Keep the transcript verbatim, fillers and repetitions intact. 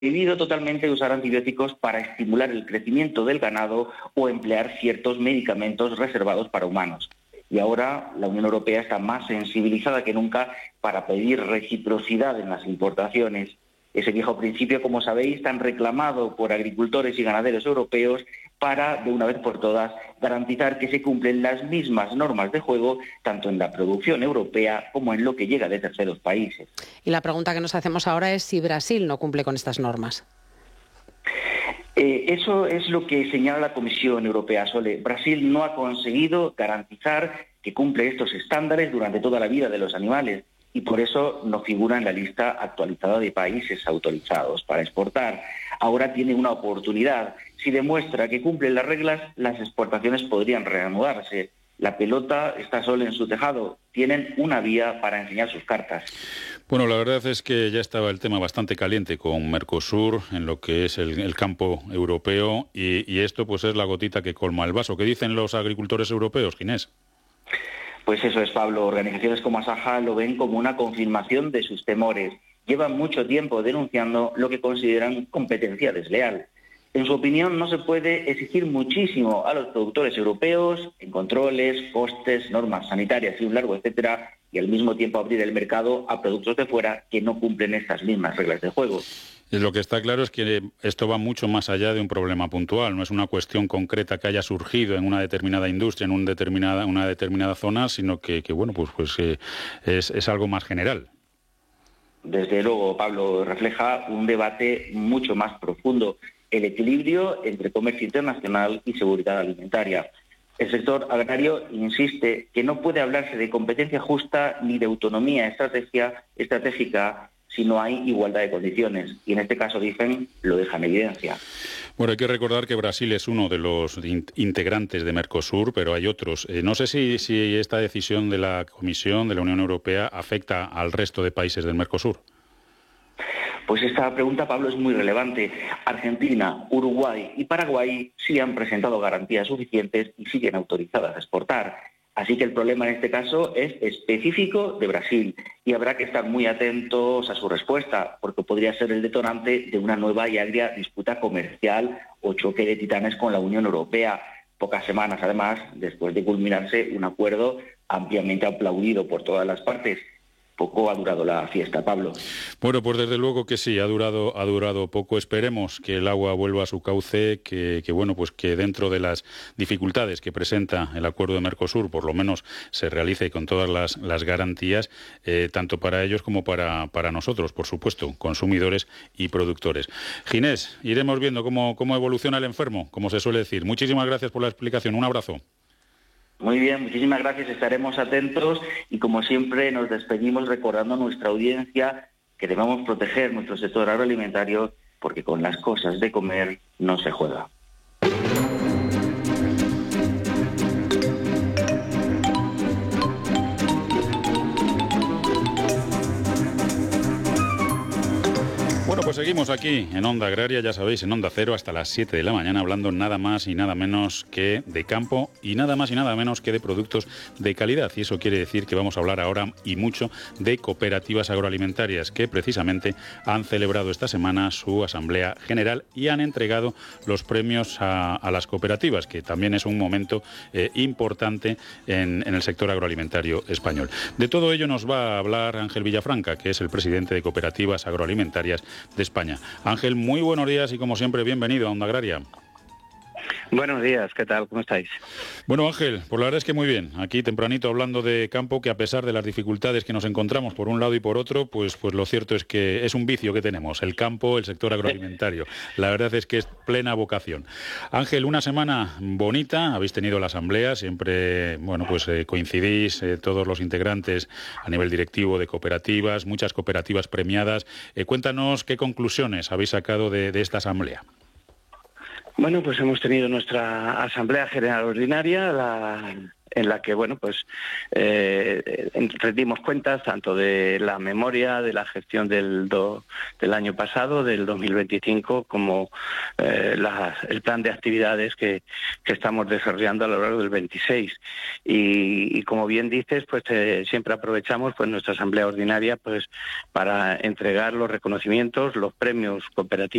prohibido totalmente usar antibióticos para estimular el crecimiento del ganado o emplear ciertos medicamentos reservados para humanos. Y ahora la Unión Europea está más sensibilizada que nunca para pedir reciprocidad en las importaciones. Ese viejo principio, como sabéis, tan reclamado por agricultores y ganaderos europeos para, de una vez por todas, garantizar que se cumplen las mismas normas de juego, tanto en la producción europea como en lo que llega de terceros países. Y la pregunta que nos hacemos ahora es si Brasil no cumple con estas normas. Eh, eso es lo que señala la Comisión Europea, Sole. Brasil no ha conseguido garantizar que cumple estos estándares durante toda la vida de los animales y por eso no figura en la lista actualizada de países autorizados para exportar. Ahora tiene una oportunidad. Si demuestra que cumple las reglas, las exportaciones podrían reanudarse. La pelota está sola en su tejado. Tienen una vía para enseñar sus cartas. Bueno, la verdad es que ya estaba el tema bastante caliente con Mercosur en lo que es el, el campo europeo y, y esto pues es la gotita que colma el vaso. ¿Qué dicen los agricultores europeos, Ginés? Pues eso es, Pablo. Organizaciones como Asaja lo ven como una confirmación de sus temores. Llevan mucho tiempo denunciando lo que consideran competencia desleal. En su opinión, no se puede exigir muchísimo a los productores europeos en controles, costes, normas sanitarias y un largo etcétera, y al mismo tiempo abrir el mercado a productos de fuera que no cumplen estas mismas reglas de juego. Lo que está claro es que esto va mucho más allá de un problema puntual, no es una cuestión concreta que haya surgido en una determinada industria, en un determinada, una determinada zona, sino que, que bueno, pues, pues eh, es, es algo más general. Desde luego, Pablo, refleja un debate mucho más profundo, el equilibrio entre comercio internacional y seguridad alimentaria. El sector agrario insiste que no puede hablarse de competencia justa ni de autonomía estrategia, estratégica si no hay igualdad de condiciones. Y en este caso, dicen, lo dejan en evidencia. Bueno, hay que recordar que Brasil es uno de los in- integrantes de Mercosur, pero hay otros. Eh, no sé si, si esta decisión de la Comisión de la Unión Europea afecta al resto de países del Mercosur. Pues esta pregunta, Pablo, es muy relevante. Argentina, Uruguay y Paraguay sí han presentado garantías suficientes y siguen autorizadas a exportar. Así que el problema en este caso es específico de Brasil y habrá que estar muy atentos a su respuesta, porque podría ser el detonante de una nueva y agria disputa comercial o choque de titanes con la Unión Europea. Pocas semanas, además, después de culminarse un acuerdo ampliamente aplaudido por todas las partes. Poco ha durado la fiesta, Pablo. Bueno, pues desde luego que sí, ha durado, ha durado poco. Esperemos que el agua vuelva a su cauce, que, que bueno, pues que dentro de las dificultades que presenta el acuerdo de Mercosur, por lo menos se realice con todas las, las garantías, eh, tanto para ellos como para, para nosotros, por supuesto, consumidores y productores. Ginés, iremos viendo cómo, cómo evoluciona el enfermo, como se suele decir. Muchísimas gracias por la explicación. Un abrazo. Muy bien, muchísimas gracias, estaremos atentos y como siempre nos despedimos recordando a nuestra audiencia que debemos proteger nuestro sector agroalimentario porque con las cosas de comer no se juega. Bueno, pues seguimos aquí en Onda Agraria, ya sabéis, en Onda Cero hasta las siete de la mañana, hablando nada más y nada menos que de campo y nada más y nada menos que de productos de calidad. Y eso quiere decir que vamos a hablar ahora y mucho de cooperativas agroalimentarias que precisamente han celebrado esta semana su Asamblea General y han entregado los premios a, a las cooperativas, que también es un momento eh, importante en, en el sector agroalimentario español. De todo ello nos va a hablar Ángel Villafranca, que es el presidente de Cooperativas Agroalimentarias de España. Ángel, muy buenos días y como siempre bienvenido a Onda Agraria. Buenos días, ¿qué tal? ¿Cómo estáis? Bueno, Ángel, pues la verdad es que muy bien. Aquí tempranito hablando de campo, que a pesar de las dificultades que nos encontramos por un lado y por otro, pues, pues lo cierto es que es un vicio que tenemos, el campo, el sector agroalimentario. La verdad es que es plena vocación. Ángel, una semana bonita, habéis tenido la asamblea, siempre, bueno, pues eh, coincidís eh, todos los integrantes a nivel directivo de cooperativas, muchas cooperativas premiadas. Eh, cuéntanos qué conclusiones habéis sacado de, de esta asamblea. Bueno, pues hemos tenido nuestra Asamblea General Ordinaria la, en la que, bueno, pues eh, rendimos cuentas tanto de la memoria, de la gestión del, do, del año pasado, del dos mil veinticinco, como eh, la, el plan de actividades que, que estamos desarrollando a lo largo del veintiséis. Y, y como bien dices, pues eh, siempre aprovechamos pues nuestra asamblea ordinaria pues para entregar los reconocimientos, los premios cooperativos